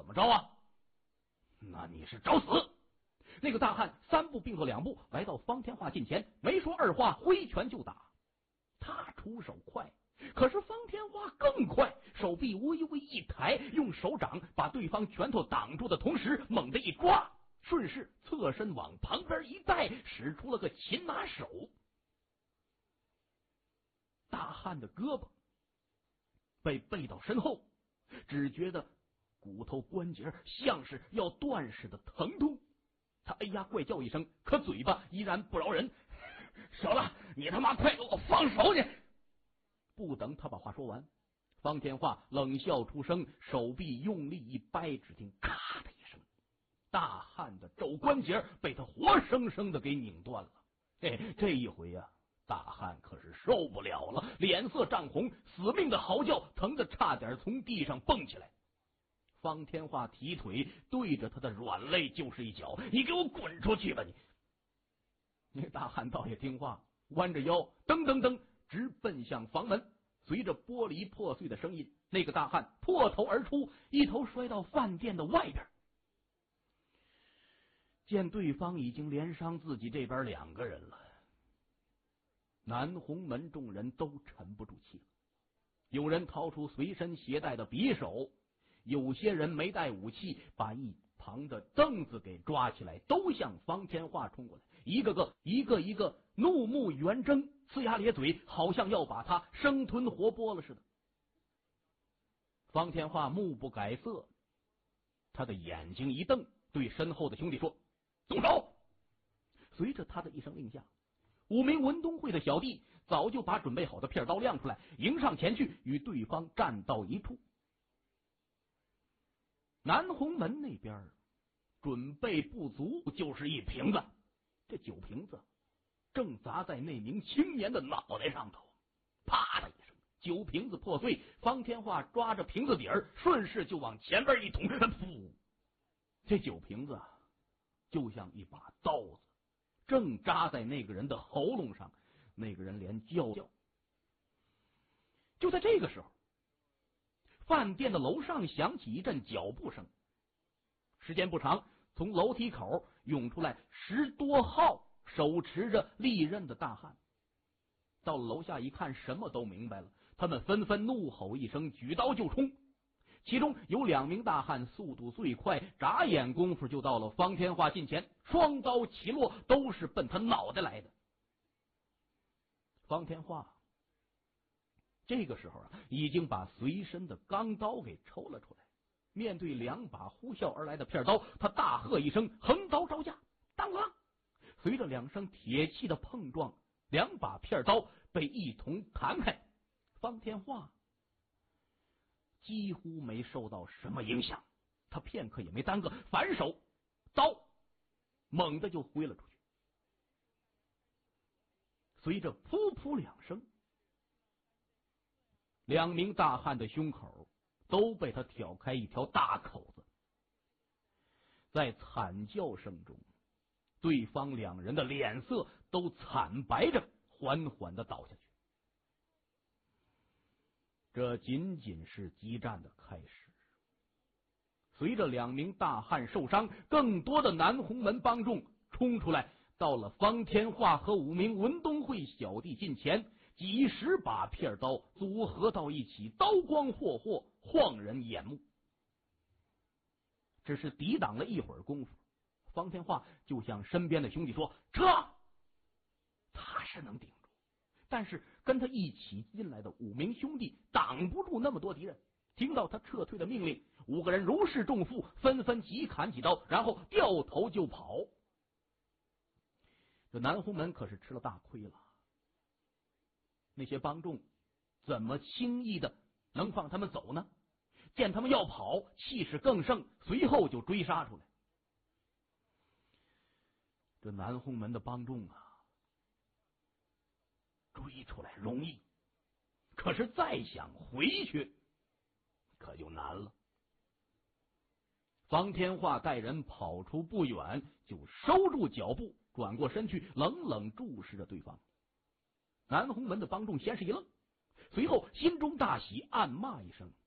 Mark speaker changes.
Speaker 1: 么着啊？那你是找死！那个大汉三步并作两步来到方天画近前，没说二话，挥拳就打。他出手快，可是方天画更快，手臂微微一抬，用手掌把对方拳头挡住的同时，猛地一抓，顺势侧身往旁边一带，使出了个擒拿手。大汉的胳膊被背到身后，只觉得骨头关节像是要断似的疼痛。他哎呀怪叫一声，可嘴巴依然不饶人。小子，你他妈快给我放手去！不等他把话说完，方天画冷笑出声，手臂用力一掰，只听咔的一声，大汉的肘关节被他活生生的给拧断了。这一回啊，大汉可是受不了了，脸色涨红，死命的嚎叫，疼得差点从地上蹦起来。方天画提腿对着他的软肋就是一脚，你给我滚出去吧你！那大汉倒也听话，弯着腰噔噔噔直奔向房门。随着玻璃破碎的声音，那个大汉破头而出，一头摔到饭店的外边。见对方已经连伤自己这边2个人了，南红门众人都沉不住气了。有人掏出随身携带的匕首，有些人没带武器，把一旁的凳子给抓起来，都向方天画冲过来，一个个怒目圆睁，呲牙咧嘴，好像要把他生吞活剥了似的。方天画目不改色，他的眼睛一瞪，对身后的兄弟说：“动手！”随着他的一声令下，5名文东会的小弟早就把准备好的片刀亮出来，迎上前去，与对方战到一处。南红门那边准备不足，就是一瓶子，这酒瓶子正砸在那名青年的脑袋上头，啪的一声，酒瓶子破碎。方天画抓着瓶子底儿，顺势就往前边一捅，噗！这酒瓶子就像一把刀子，正扎在那个人的喉咙上，那个人连叫。就在这个时候，饭店的楼上响起一阵脚步声，时间不长，从楼梯口涌出来10多号手持着利刃的大汉。到了楼下一看，什么都明白了，他们纷纷怒吼一声，举刀就冲。其中有2名大汉速度最快，眨眼功夫就到了方天画近前，双刀齐落，都是奔他脑袋来的。方天画这个时候已经把随身的钢刀给抽了出来，面对2把呼啸而来的片刀，他大喝一声，横刀招架，当啷！随着2声铁器的碰撞，2把片刀被一同弹开。方天画几乎没受到什么影响，他片刻也没耽搁，反手刀猛地就挥了出去。随着噗噗2声，2名大汉的胸口都被他挑开一条大口子。在惨叫声中，对方2人的脸色都惨白着，缓缓地倒下去。这仅仅是激战的开始。随着2名大汉受伤，更多的南红门帮众冲出来，到了方天画和5名文东会小弟近前，几十把片刀组合到一起，刀光霍霍，晃人眼目。只是抵挡了一会儿功夫，方天画就向身边的兄弟说：“撤！”他是能顶住，但是跟他一起进来的5名兄弟挡不住那么多敌人。听到他撤退的命令，5个人如释重负，纷纷几砍几刀，然后掉头就跑。这南红门可是吃了大亏了，那些帮众怎么轻易的能放他们走呢？见他们要跑，气势更盛，随后就追杀出来。这南红门的帮众追出来容易，可是再想回去可就难了。方天画带人跑出不远，就收住脚步，转过身去，冷冷注视着对方。南红门的帮众先是一愣，随后心中大喜，暗骂一声：“